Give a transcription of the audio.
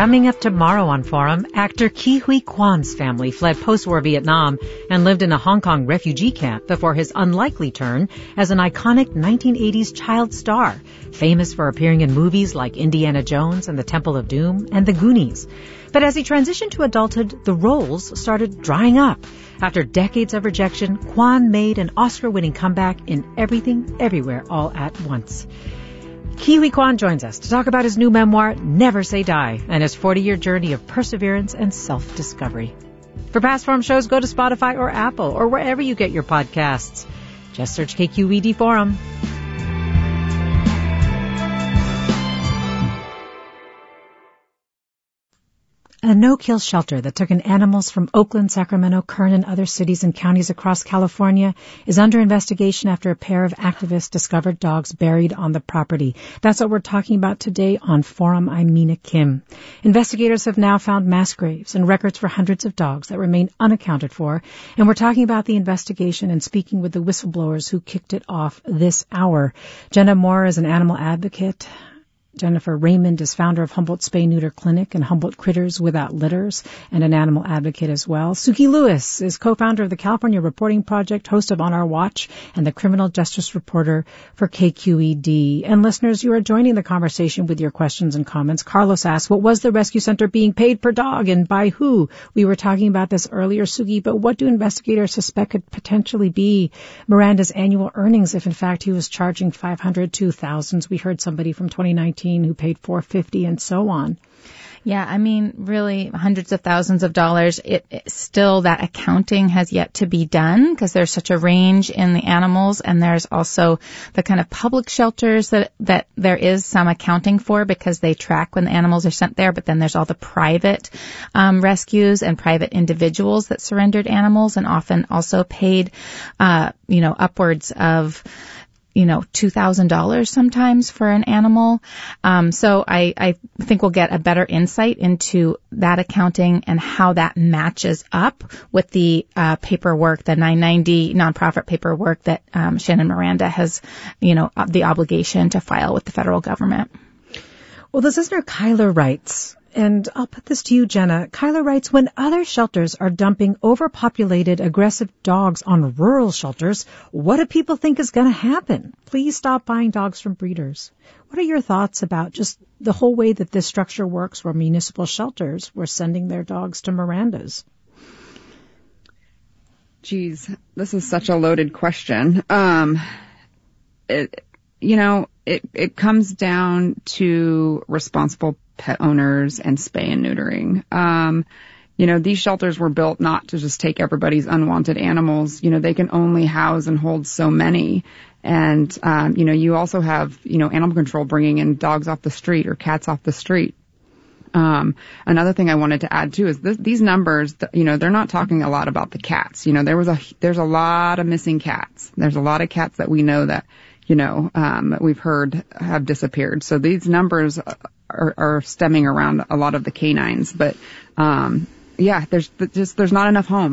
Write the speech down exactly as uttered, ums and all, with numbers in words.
Coming up tomorrow on Forum, actor Ke Huy Quan's family fled post-war Vietnam and lived in a Hong Kong refugee camp before his unlikely turn as an iconic nineteen eighties child star, famous for appearing in movies like Indiana Jones and the Temple of Doom and The Goonies. But as he transitioned to adulthood, the roles started drying up. After decades of rejection, Quan made an Oscar-winning comeback in Everything, Everywhere, All at Once. Ke Huy Quan joins us to talk about his new memoir, Never Say Die, and his forty-year journey of perseverance and self-discovery. For past Forum shows, go to Spotify or Apple or wherever you get your podcasts. Just search K Q E D Forum. A no-kill shelter that took in animals from Oakland, Sacramento, Kern, and other cities and counties across California is under investigation after a pair of activists discovered dogs buried on the property. That's what we're talking about today on Forum. I'm Mina Kim. Investigators have now found mass graves and records for hundreds of dogs that remain unaccounted for, and we're talking about the investigation and speaking with the whistleblowers who kicked it off this hour. Jenna Moore is an animal advocate. Jennifer Raymond is founder of Humboldt Spay Neuter Clinic and Humboldt Critters Without Litters and an animal advocate as well. Suki Lewis is co-founder of the California Reporting Project, host of On Our Watch, and the criminal justice reporter for K Q E D. And listeners, you are joining the conversation with your questions and comments. Carlos asks, what was the rescue center being paid per dog and by who? We were talking about this earlier, Suki, but what do investigators suspect could potentially be Miranda's annual earnings if in fact he was charging five hundred to thousands? We heard somebody from twenty nineteen who paid four hundred fifty dollars and so on. Yeah, I mean, really hundreds of thousands of dollars. It, it still, that accounting has yet to be done because there's such a range in the animals, and there's also the kind of public shelters that, that there is some accounting for because they track when the animals are sent there, but then there's all the private um, rescues and private individuals that surrendered animals and often also paid, uh, you know, upwards of you know, two thousand dollars sometimes for an animal. Um, so I, I think we'll get a better insight into that accounting and how that matches up with the uh, paperwork, the nine ninety nonprofit paperwork that um, Shannon Miranda has, you know, the obligation to file with the federal government. Well, this listener Kyler writes, and I'll put this to you, Jenna. Kyler writes, when other shelters are dumping overpopulated, aggressive dogs on rural shelters, what do people think is going to happen? Please stop buying dogs from breeders. What are your thoughts about just the whole way that this structure works where municipal shelters were sending their dogs to Miranda's? Geez, this is such a loaded question. Um, it, you know, it, it comes down to responsible pet owners and spay and neutering. Um, you know, these shelters were built not to just take everybody's unwanted animals. You know, they can only house and hold so many. And, um, you know, you also have, you know, animal control bringing in dogs off the street or cats off the street. Um, another thing I wanted to add too is this, these numbers, you know, they're not talking a lot about the cats. You know, there was a, there's a lot of missing cats. There's a lot of cats that we know that, you know, um, we've heard have disappeared. So these numbers are, are stemming around a lot of the canines, but, um, yeah, there's just, there's not enough homes.